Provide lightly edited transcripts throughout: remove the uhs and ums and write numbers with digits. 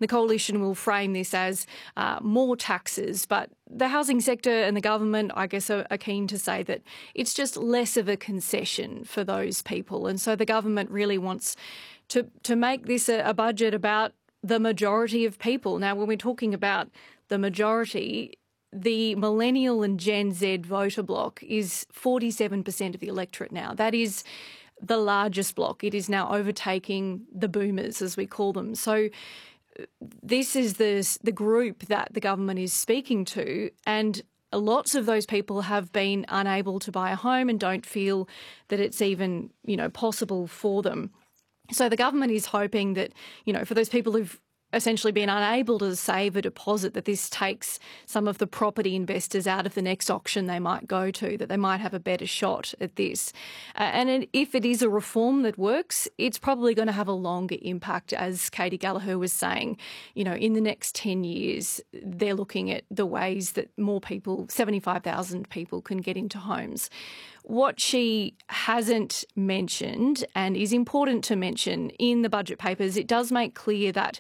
the Coalition will frame this as more taxes, but the housing sector and the government, I guess, are keen to say that it's just less of a concession for those people. And so the government really wants to make this a budget about the majority of people. Now, when we're talking about the majority, the millennial and Gen Z voter bloc is 47% of the electorate now. That is the largest bloc. It is now overtaking the boomers, as we call them. So this is the group that the government is speaking to, and lots of those people have been unable to buy a home and don't feel that it's even, possible for them. So the government is hoping that, for those people who've essentially been unable to save a deposit, that this takes some of the property investors out of the next auction they might go to, that they might have a better shot at this. And if it is a reform that works, it's probably going to have a longer impact, as Katie Gallagher was saying. In the next 10 years, they're looking at the ways that more people, 75,000 people, can get into homes. What she hasn't mentioned, and is important to mention in the budget papers, it does make clear that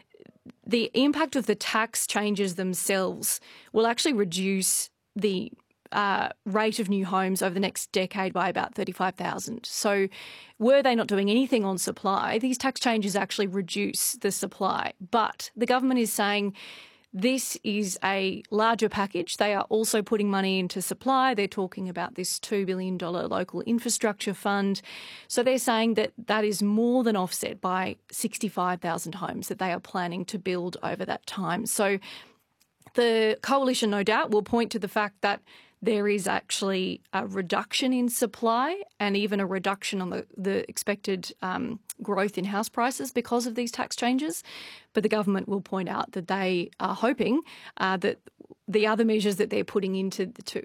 the impact of the tax changes themselves will actually reduce the rate of new homes over the next decade by about 35,000. So were they not doing anything on supply, these tax changes actually reduce the supply. But the government is saying this is a larger package. They are also putting money into supply. They're talking about this $2 billion local infrastructure fund. So they're saying that that is more than offset by 65,000 homes that they are planning to build over that time. So the Coalition, no doubt, will point to the fact that there is actually a reduction in supply and even a reduction on the expected growth in house prices because of these tax changes. But the government will point out that they are hoping that the other measures that they're putting into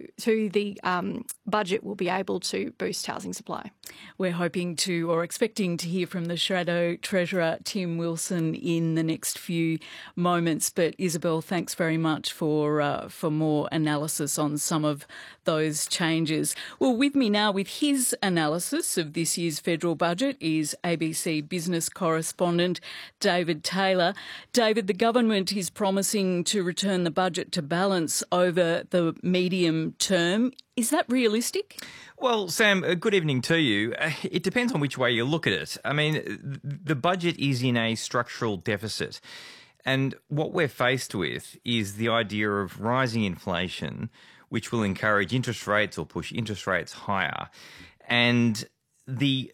the budget will be able to boost housing supply. We're hoping to, or expecting to, hear from the Shadow Treasurer, Tim Wilson, in the next few moments. But Isabel, thanks very much for more analysis on some of those changes. Well, with me now with his analysis of this year's federal budget is ABC business correspondent David Taylor. David, the government is promising to return the budget to balance over the medium term. Is that realistic? Well, Sam, good evening to you. It depends on which way you look at it. I mean, the budget is in a structural deficit. And what we're faced with is the idea of rising inflation, which will encourage interest rates or push interest rates higher. And the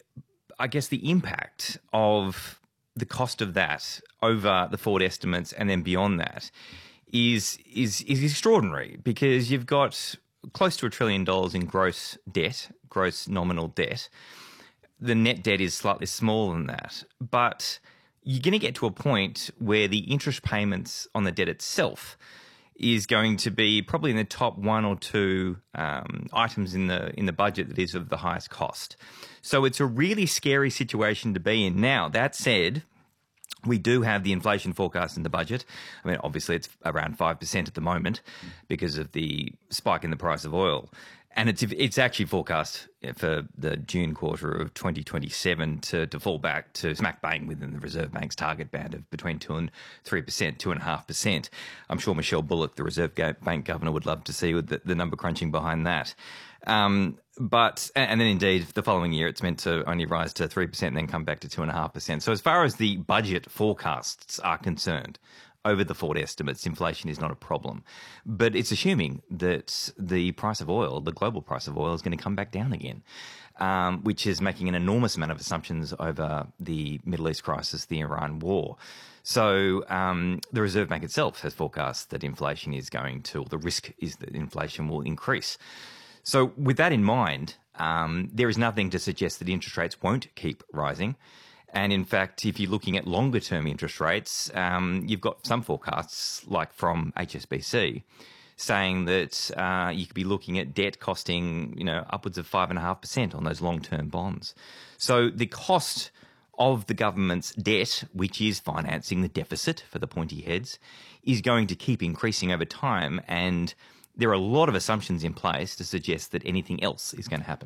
impact of the cost of that over the forward estimates and then beyond that is extraordinary, because you've got close to $1 trillion in gross debt, gross nominal debt. The net debt is slightly smaller than that. But you're going to get to a point where the interest payments on the debt itself is going to be probably in the top one or two items in the budget that is of the highest cost. So it's a really scary situation to be in. Now, that said, we do have the inflation forecast in the budget. I mean, obviously it's around 5% at the moment because of the spike in the price of oil. And it's actually forecast for the June quarter of 2027 to fall back to smack bang within the Reserve Bank's target band of between 2% and 3%, 2.5%. I'm sure Michelle Bullock, the Reserve Bank governor, would love to see the number crunching behind that. And then indeed the following year it's meant to only rise to 3% and then come back to 2.5%. So as far as the budget forecasts are concerned, over the forward estimates, inflation is not a problem. But it's assuming that the price of oil, the global price of oil, is going to come back down again, which is making an enormous amount of assumptions over the Middle East crisis, the Iran war. So the Reserve Bank itself has forecast that inflation is going to, or the risk is that inflation will increase. So with that in mind, there is nothing to suggest that interest rates won't keep rising. And in fact, if you're looking at longer term interest rates, you've got some forecasts, like from HSBC, saying that you could be looking at debt costing, upwards of 5.5% on those long term bonds. So the cost of the government's debt, which is financing the deficit for the pointy heads, is going to keep increasing over time. And there are a lot of assumptions in place to suggest that anything else is going to happen.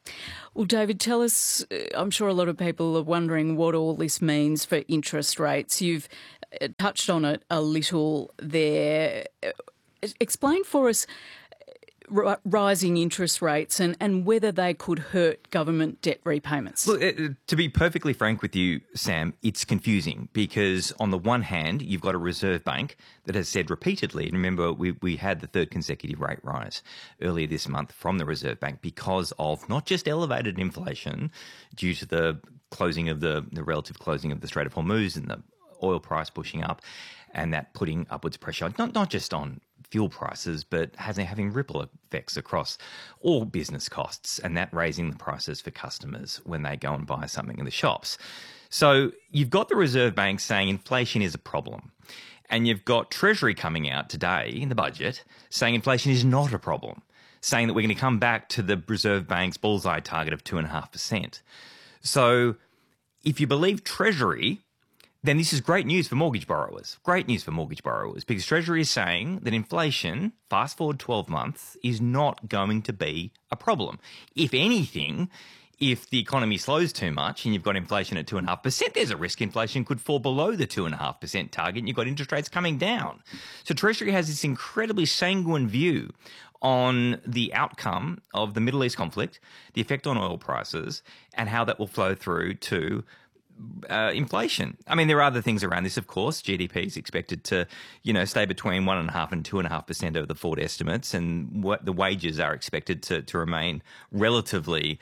Well, David, tell us, I'm sure a lot of people are wondering what all this means for interest rates. You've touched on it a little there. Explain for us rising interest rates and whether they could hurt government debt repayments. Look, to be perfectly frank with you, Sam, it's confusing because on the one hand, you've got a Reserve Bank that has said repeatedly, and remember we had the third consecutive rate rise earlier this month from the Reserve Bank because of not just elevated inflation due to the closing of the relative closing of the Strait of Hormuz and the oil price pushing up and that putting upwards pressure, not just on fuel prices, but having ripple effects across all business costs and that raising the prices for customers when they go and buy something in the shops. So you've got the Reserve Bank saying inflation is a problem. And you've got Treasury coming out today in the budget saying inflation is not a problem, saying that we're going to come back to the Reserve Bank's bullseye target of 2.5%. So if you believe Treasury, then this is great news for mortgage borrowers. Great news for mortgage borrowers because Treasury is saying that inflation, fast forward 12 months, is not going to be a problem. If anything, if the economy slows too much and you've got inflation at 2.5%, there's a risk inflation could fall below the 2.5% target and you've got interest rates coming down. So Treasury has this incredibly sanguine view on the outcome of the Middle East conflict, the effect on oil prices, and how that will flow through to inflation. I mean, there are other things around this, of course. GDP is expected to, stay between 1.5% and 2.5% over the forward estimates, and what the wages are expected to remain relatively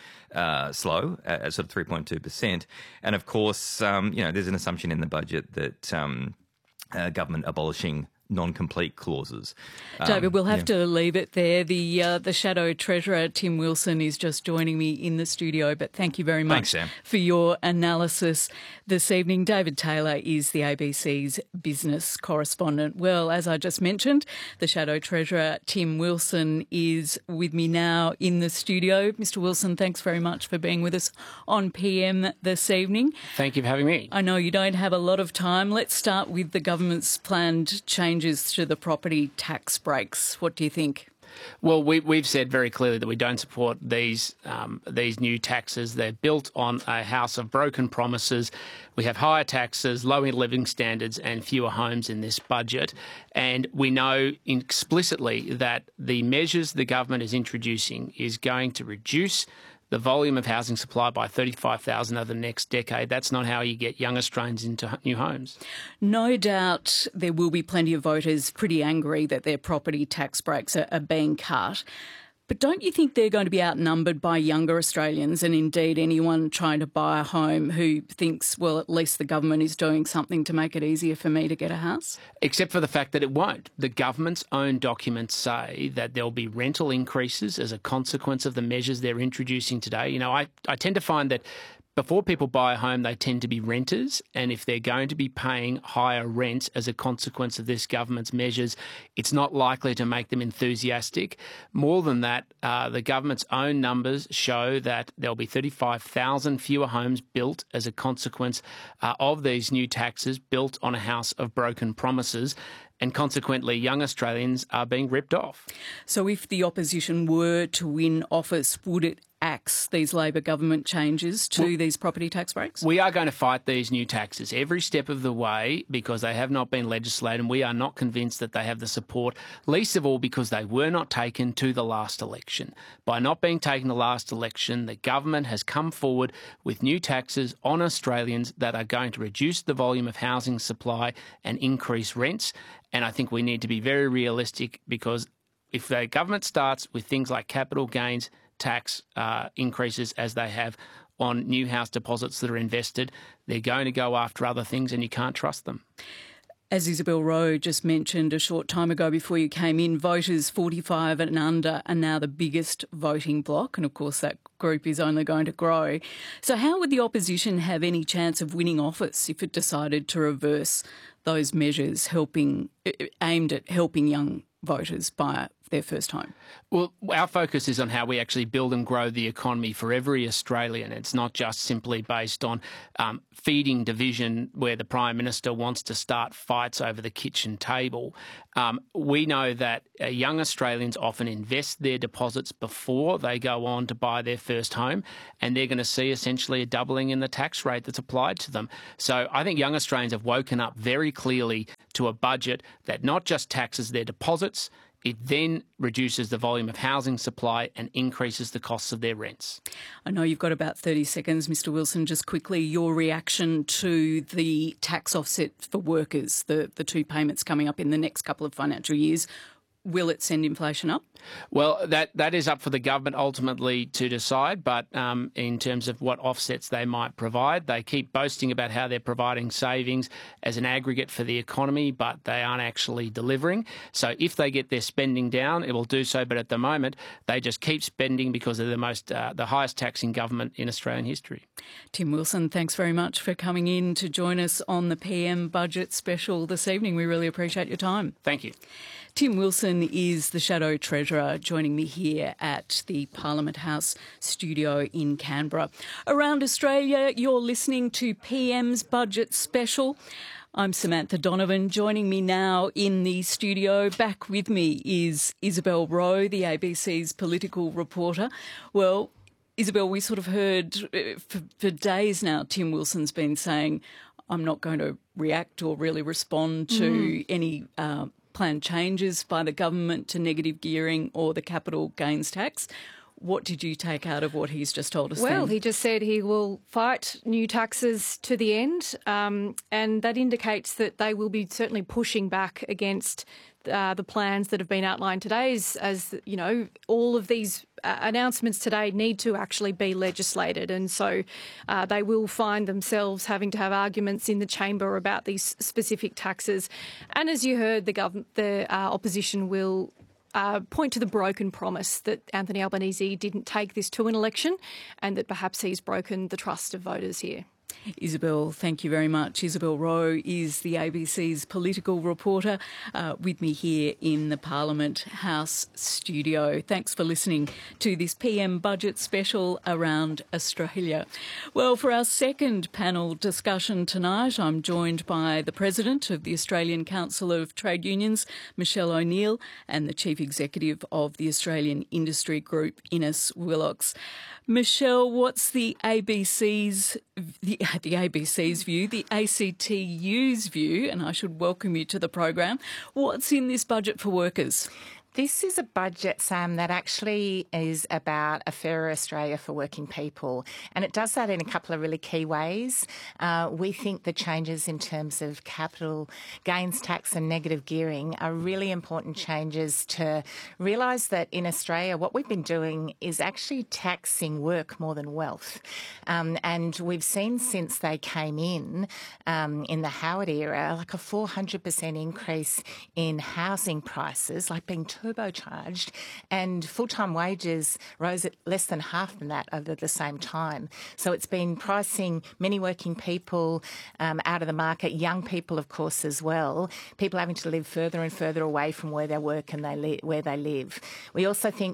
slow at sort of 3.2%. And of course, there's an assumption in the budget that government abolishing non-complete clauses. David, we'll have to leave it there. The Shadow Treasurer, Tim Wilson, is just joining me in the studio, but thank you very much for your analysis this evening. David Taylor is the ABC's business correspondent. Well, as I just mentioned, the Shadow Treasurer, Tim Wilson, is with me now in the studio. Mr. Wilson, thanks very much for being with us on PM this evening. Thank you for having me. I know you don't have a lot of time. Let's start with the government's planned changes to the property tax breaks. What do you think? Well, we've said very clearly that we don't support these new taxes. They're built on a house of broken promises. We have higher taxes, lower living standards and fewer homes in this budget. And we know explicitly that the measures the government is introducing is going to reduce the volume of housing supply by 35,000 over the next decade. That's not how you get young Australians into new homes. No doubt there will be plenty of voters pretty angry that their property tax breaks are being cut. But don't you think they're going to be outnumbered by younger Australians and indeed anyone trying to buy a home who thinks, well, at least the government is doing something to make it easier for me to get a house? Except for the fact that it won't. The government's own documents say that there'll be rental increases as a consequence of the measures they're introducing today. I tend to find that before people buy a home, they tend to be renters, and if they're going to be paying higher rent as a consequence of this government's measures, it's not likely to make them enthusiastic. More than that, the government's own numbers show that there'll be 35,000 fewer homes built as a consequence of these new taxes built on a house of broken promises. And consequently, young Australians are being ripped off. So if the opposition were to win office, would it axe these Labor government changes to these property tax breaks? We are going to fight these new taxes every step of the way because they have not been legislated, and we are not convinced that they have the support, least of all because they were not taken to the last election. By not being taken to the last election, the government has come forward with new taxes on Australians that are going to reduce the volume of housing supply and increase rents. And I think we need to be very realistic because if the government starts with things like capital gains tax increases as they have on new house deposits that are invested, they're going to go after other things and you can't trust them. As Isabel Rowe just mentioned a short time ago before you came in, voters 45 and under are now the biggest voting bloc, and of course that group is only going to grow. So how would the opposition have any chance of winning office if it decided to reverse those measures aimed at helping young voters buy their first home? Well, our focus is on how we actually build and grow the economy for every Australian. It's not just simply based on feeding division where the Prime Minister wants to start fights over the kitchen table. We know that young Australians often invest their deposits before they go on to buy their first home, and they're going to see essentially a doubling in the tax rate that's applied to them. So I think young Australians have woken up very clearly to a budget that not just taxes their deposits, it then reduces the volume of housing supply and increases the costs of their rents. I know you've got about 30 seconds, Mr Wilson. Just quickly, your reaction to the tax offset for workers, the two payments coming up in the next couple of financial years. Will it send inflation up? Well, that is up for the government ultimately to decide, but in terms of what offsets they might provide, they keep boasting about how they're providing savings as an aggregate for the economy, but they aren't actually delivering. So if they get their spending down, it will do so, but at the moment, they just keep spending because they're the highest taxing government in Australian history. Tim Wilson, thanks very much for coming in to join us on the PM Budget Special this evening. We really appreciate your time. Thank you. Tim Wilson is the Shadow Treasurer, joining me here at the Parliament House studio in Canberra. Around Australia, you're listening to PM's Budget Special. I'm Samantha Donovan. Joining me now in the studio, back with me, is Isabel Rowe, the ABC's political reporter. Well, Isabel, we sort of heard for days now Tim Wilson's been saying, I'm not going to react or really respond to any planned changes by the government to negative gearing or the capital gains tax. What did you take out of what he's just told us Well, then? he just said he will fight new taxes to the end, and that indicates that they will be certainly pushing back against the plans that have been outlined today. As you know, all of these announcements today need to actually be legislated, and so they will find themselves having to have arguments in the chamber about these specific taxes. And as you heard, the opposition will point to the broken promise that Anthony Albanese didn't take this to an election, and that perhaps he's broken the trust of voters here. Isabel, thank you very much. Isabel Rowe is the ABC's political reporter with me here in the Parliament House studio. Thanks for listening to this PM Budget Special around Australia. Well, for our second panel discussion tonight, I'm joined by the President of the Australian Council of Trade Unions, Michelle O'Neill, and the Chief Executive of the Australian Industry Group, Innes Willox. Michelle, what's the ABC's view, the ACTU's view, and I should welcome you to the program. What's in this budget for workers? This is a budget, Sam, that actually is about a fairer Australia for working people. And it does that in a couple of really key ways. We think the changes in terms of capital gains tax and negative gearing are really important changes to realise that in Australia what we've been doing is actually taxing work more than wealth. And we've seen since they came in the Howard era, like a 400% increase in housing prices, like being turbocharged, and full-time wages rose at less than half than that over the same time. So it's been pricing many working people out of the market, young people, of course, as well, people having to live further and further away from where they work and where they live. We also think